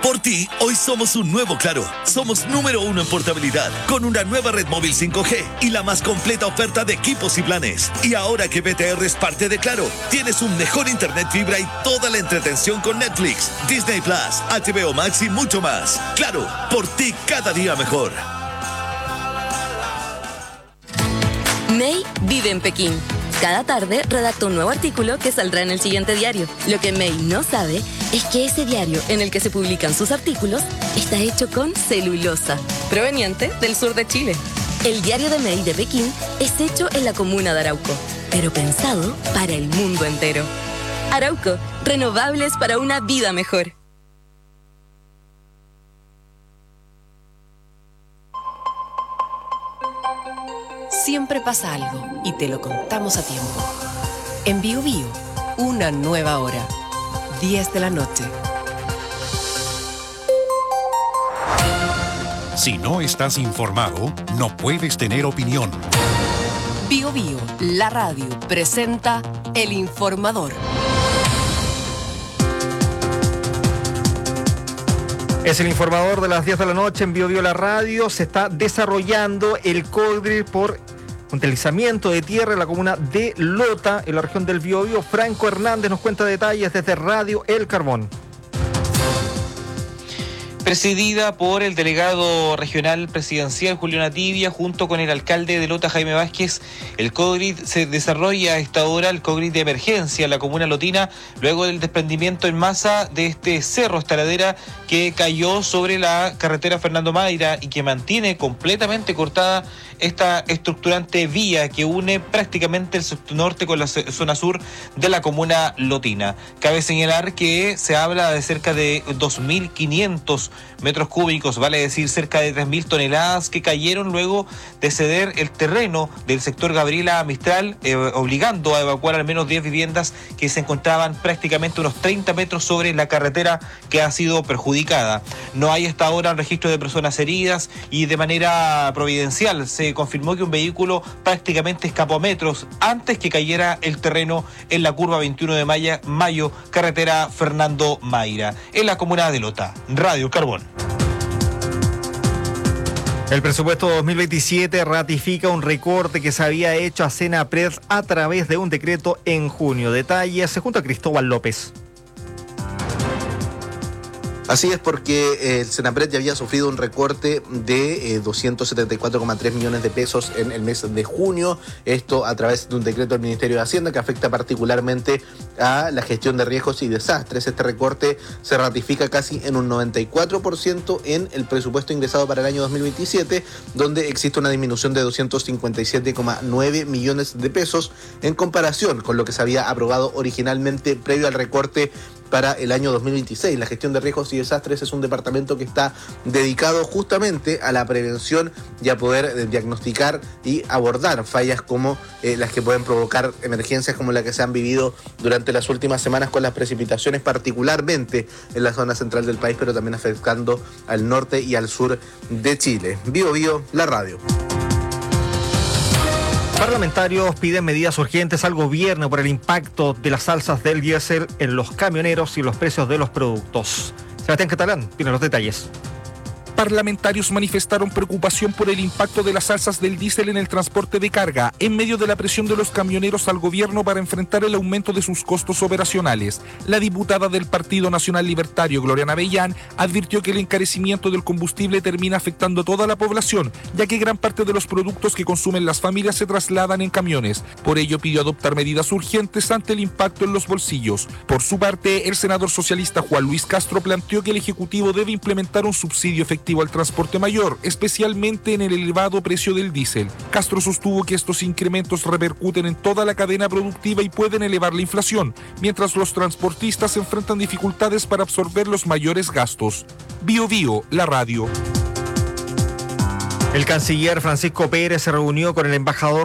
Por ti, hoy somos un nuevo Claro. Somos número 1 en portabilidad, con una nueva red móvil 5G y la más completa oferta de equipos y planes. Y ahora que BTR es parte de Claro, tienes un mejor internet fibra y toda la entretención con Netflix, Disney Plus, HBO Max y mucho más. Claro, por ti cada día mejor. May vive en Pekín. Cada tarde redacta un nuevo artículo que saldrá en el siguiente diario. Lo que May no sabe es que ese diario en el que se publican sus artículos está hecho con celulosa, proveniente del sur de Chile. El diario de May de Pekín es hecho en la comuna de Arauco, pero pensado para el mundo entero. Arauco, renovables para una vida mejor. Siempre pasa algo y te lo contamos a tiempo. En Bio Bio, una nueva hora. 10 de la noche. Si no estás informado, no puedes tener opinión. Bio Bio, la radio, presenta El Informador. Es el informador de las 10 de la noche en Bio Bio la radio. Se está desarrollando el códrill por un deslizamiento de tierra en la comuna de Lota, en la región del Biobío. Franco Hernández nos cuenta detalles desde Radio El Carbón. Presidida por el delegado regional presidencial Julio Nativia, junto con el alcalde de Lota, Jaime Vázquez, el COGRID se desarrolla a esta hora, el COGRID de emergencia en la comuna lotina, luego del desprendimiento en masa de este cerro, esta ladera que cayó sobre la carretera Fernando Mayra y que mantiene completamente cortada esta estructurante vía que une prácticamente el sector norte con la zona sur de la comuna lotina. Cabe señalar que se habla de cerca de 2.500 metros cúbicos, vale decir cerca de 3.000 toneladas que cayeron luego de ceder el terreno del sector Gabriela Mistral, obligando a evacuar al menos 10 viviendas que se encontraban prácticamente unos 30 metros sobre la carretera que ha sido perjudicada. No hay hasta ahora registro de personas heridas y de manera providencial se confirmó que un vehículo prácticamente escapó a metros antes que cayera el terreno en la curva 21 de mayo, carretera Fernando Mayra, en la comuna de Lota. Radio Carbón. El presupuesto 2027 ratifica un recorte que se había hecho a Senapred a través de un decreto en junio. Detalles junto a Cristóbal López. Así es, porque el Senapred ya había sufrido un recorte de 274,3 millones de pesos en el mes de junio. Esto a través de un decreto del Ministerio de Hacienda que afecta particularmente a la gestión de riesgos y desastres. Este recorte se ratifica casi en un 94% en el presupuesto ingresado para el año 2027, donde existe una disminución de 257,9 millones de pesos en comparación con lo que se había aprobado originalmente previo al recorte para el año 2026. La gestión de riesgos y desastres es un departamento que está dedicado justamente a la prevención y a poder diagnosticar y abordar fallas como las que pueden provocar emergencias como la que se han vivido durante las últimas semanas con las precipitaciones, particularmente en la zona central del país, pero también afectando al norte y al sur de Chile. Bio Bio, la radio. Parlamentarios piden medidas urgentes al gobierno por el impacto de las alzas del diésel en los camioneros y los precios de los productos. Sebastián Catalán tiene los detalles. Parlamentarios manifestaron preocupación por el impacto de las alzas del diésel en el transporte de carga, en medio de la presión de los camioneros al gobierno para enfrentar el aumento de sus costos operacionales. La diputada del Partido Nacional Libertario, Gloriana Bellán, advirtió que el encarecimiento del combustible termina afectando a toda la población, ya que gran parte de los productos que consumen las familias se trasladan en camiones. Por ello pidió adoptar medidas urgentes ante el impacto en los bolsillos. Por su parte, el senador socialista Juan Luis Castro planteó que el Ejecutivo debe implementar un subsidio efectivo al transporte mayor, especialmente en el elevado precio del diésel. Castro sostuvo que estos incrementos repercuten en toda la cadena productiva y pueden elevar la inflación, mientras los transportistas enfrentan dificultades para absorber los mayores gastos. Bio Bio, la radio. El canciller Francisco Pérez se reunió con el embajador